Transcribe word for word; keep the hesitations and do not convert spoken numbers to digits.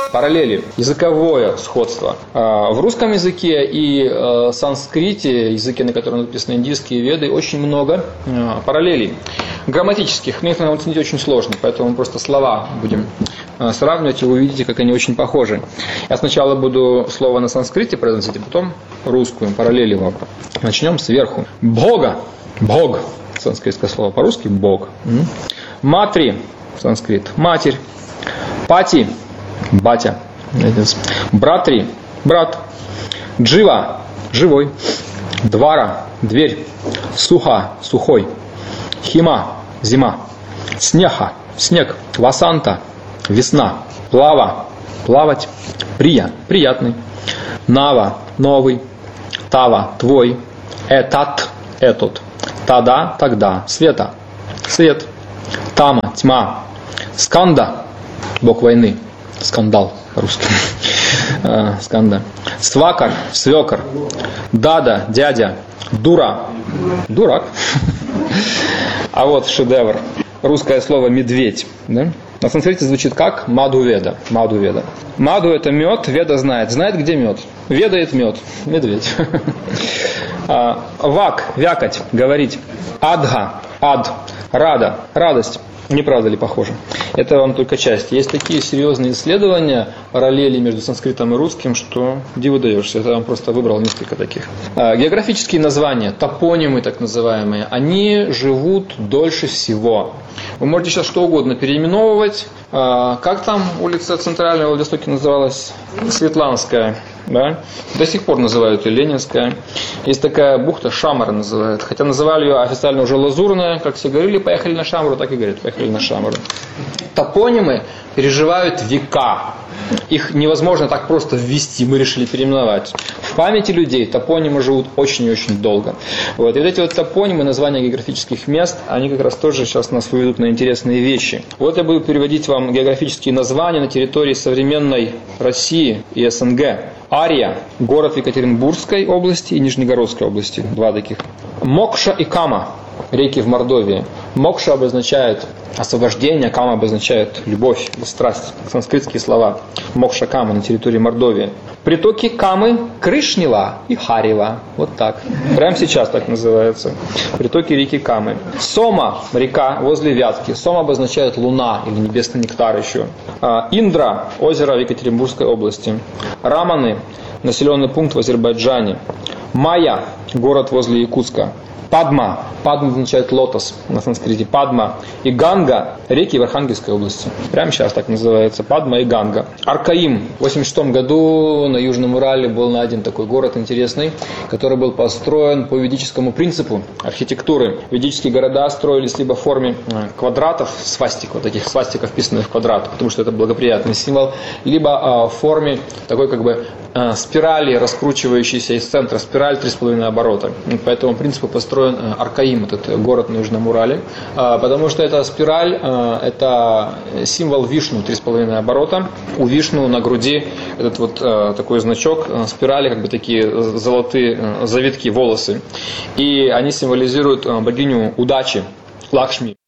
Параллели, языковое сходство. В русском языке и санскрите, языке, на котором написаны индийские веды, очень много параллелей грамматических. Но их надо оценить очень сложно, поэтому мы просто слова будем сравнивать, и вы увидите, как они очень похожи. Я сначала буду слово на санскрите произносить, а потом русскую, параллели вам. Начнем сверху. Бога. Бог. Санскритское слово по-русски Бог. Матри. Санскрит. Матерь. Пати. Батя. Братри. Брат. Джива. Живой. Двара. Дверь. Суха. Сухой. Хима. Зима. Снеха. Снег. Васанта. Весна. Плава. Плавать. Прия. Приятный. Нава. Новый. Тава. Твой. Этат. Этот. Тада. Тогда. Света. Свет. Тама. Тьма. Сканда. Бог войны. Скандал по-русски. Сканда. Свакар. Свекор. Дада. Дядя. Дура. Дурак. А вот шедевр. Русское слово медведь. Да? На санскрите звучит как Мадху-веда. Мадху-веда. Мадху — это мед, веда знает. Знает, где мед. Ведает мед. Медведь. Вак, вякать, говорить. Адха, ад, рада, радость. Не правда ли похоже? Это вам только часть. Есть такие серьезные исследования, параллели между санскритом и русским, что диву даешься. Это я вам просто выбрал несколько таких. Географические названия, топонимы так называемые, они живут дольше всего. Вы можете сейчас что угодно переименовывать. Как там улица Центральная в Владивостоке называлась? Светланская. Да? До сих пор называют ее Ленинская. Есть такая бухта, Шамара называют. Хотя называли ее официально уже Лазурная. Как все говорили, поехали на Шамару, так и говорят, поехали на Шамару. Топонимы переживают века. Их невозможно так просто ввести, мы решили переименовать. В памяти людей топонимы живут очень и очень долго. Вот. И вот эти вот топонимы, названия географических мест, они как раз тоже сейчас нас выведут на интересные вещи. Вот я буду переводить вам географические названия на территории современной России и СНГ. Ария, город в Екатеринбургской области и Нижнегородской области, два таких. Мокша и Кама, реки в Мордовии. Мокша обозначает освобождение, Кама обозначает любовь, страсть. Санскритские слова. Мокша Кама на территории Мордовии. Притоки Камы, Кришнила и Харева. Вот так. Прямо сейчас так называется. Притоки реки Камы. Сома, река возле Вятки. Сома обозначает луна или небесный нектар еще. Индра, озеро в Екатеринбургской области. Раманы, населенный пункт в Азербайджане. Майя, город возле Якутска. Падма. Падма означает лотос на санскрите. Падма. И Ганга. Реки в Архангельской области. Прямо сейчас так называется. Падма и Ганга. Аркаим. В восемьдесят шестом году на Южном Урале был найден такой город интересный, который был построен по ведическому принципу архитектуры. Ведические города строились либо в форме квадратов, свастик, вот таких свастиков, вписанных в квадрат, потому что это благоприятный символ, либо в форме такой как бы спирали, раскручивающейся из центра. Спираль три с половиной оборота. По этому принципу построен Аркаим, этот город на Южном Урале, потому что эта спираль, это символ Вишну, три с половиной оборота. У Вишну на груди этот вот такой значок спирали, как бы такие золотые завитки, волосы. И они символизируют богиню удачи, Лакшми.